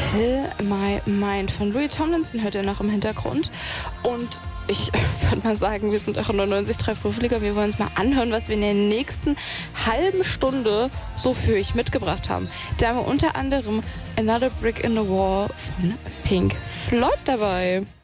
Still My Mind von Louis Tomlinson hört ihr noch im Hintergrund. Und ich würde mal sagen, wir sind auch in 99.3 Profiliga. Wir wollen uns mal anhören, was wir in der nächsten halben Stunde so für euch mitgebracht haben. Da haben wir unter anderem Another Brick in the Wall von Pink Floyd dabei.